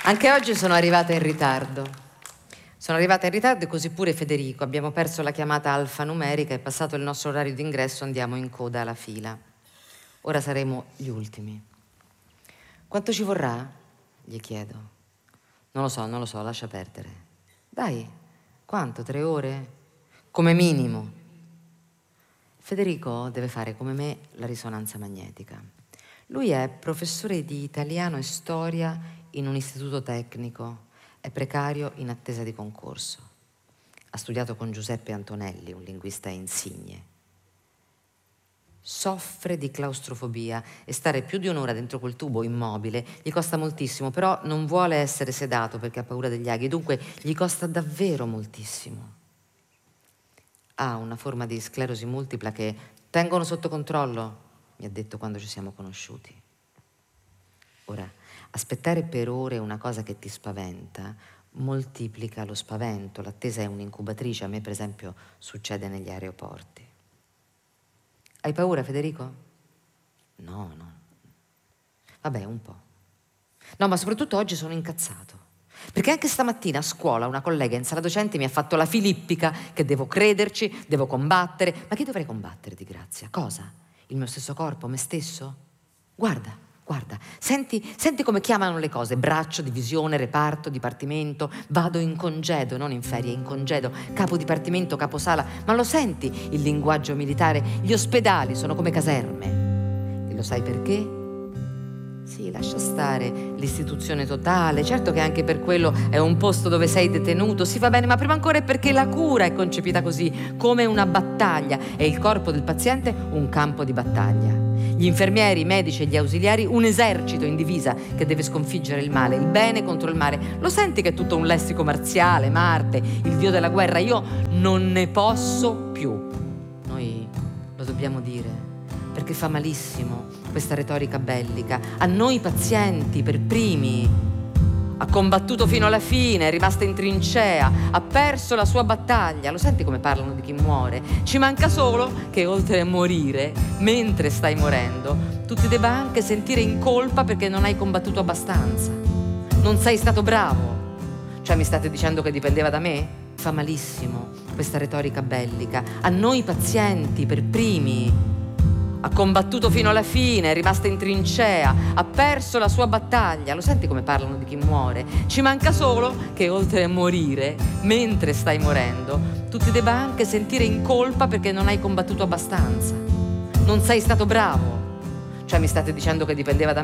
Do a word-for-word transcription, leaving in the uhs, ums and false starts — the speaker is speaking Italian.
Anche oggi sono arrivata in ritardo. Sono arrivata in ritardo e così pure Federico. Abbiamo perso la chiamata alfanumerica e passato il nostro orario d'ingresso andiamo in coda alla fila. Ora saremo gli ultimi. Quanto ci vorrà? Gli chiedo. Non lo so, non lo so, lascia perdere. Dai, quanto? Tre ore? Come minimo. Federico deve fare come me la risonanza magnetica. Lui è professore di italiano e storia in un istituto tecnico, è precario in attesa di concorso. Ha studiato con Giuseppe Antonelli, un linguista insigne. Soffre di claustrofobia e stare più di un'ora dentro quel tubo immobile gli costa moltissimo, però non vuole essere sedato perché ha paura degli aghi, dunque gli costa davvero moltissimo. Ha una forma di sclerosi multipla che tengono sotto controllo, mi ha detto quando ci siamo conosciuti. Ora, aspettare per ore una cosa che ti spaventa moltiplica lo spavento. L'attesa è un'incubatrice. A me, per esempio, succede negli aeroporti. Hai paura, Federico? No, no. Vabbè, un po'. No, ma soprattutto oggi sono incazzato. Perché anche stamattina a scuola una collega in sala docente mi ha fatto la filippica che devo crederci, devo combattere. Ma che dovrei combattere, di grazia? Cosa? Il mio stesso corpo, me stesso? Guarda. Guarda, senti, senti come chiamano le cose: braccio, divisione, reparto, dipartimento. Vado in congedo, non in ferie, in congedo. Capo dipartimento, caposala. Ma lo senti il linguaggio militare? Gli ospedali sono come caserme. E lo sai perché? Sì, lascia stare l'istituzione totale. Certo che anche per quello è un posto dove sei detenuto. Sì, va bene, ma prima ancora è perché la cura è concepita così, come una battaglia. E il corpo del paziente un campo di battaglia. Gli infermieri, i medici e gli ausiliari un esercito in divisa che deve sconfiggere il male, il bene contro il male. Lo senti che è tutto un lessico marziale, Marte, il dio della guerra? Io non ne posso più. Noi lo dobbiamo dire, perché fa malissimo questa retorica bellica. A noi pazienti per primi. Ha combattuto fino alla fine, è rimasta in trincea, ha perso la sua battaglia. Lo senti come parlano di chi muore? Ci manca solo che oltre a morire, mentre stai morendo, tu ti debba anche sentire in colpa perché non hai combattuto abbastanza. Non sei stato bravo. Cioè mi state dicendo che dipendeva da me? Fa malissimo questa retorica bellica. A noi pazienti per primi. Ha combattuto fino alla fine, è rimasta in trincea, ha perso la sua battaglia. Lo senti come parlano di chi muore? Ci manca solo che oltre a morire, mentre stai morendo, tu ti debba anche sentire in colpa perché non hai combattuto abbastanza. Non sei stato bravo. Cioè mi state dicendo che dipendeva da me?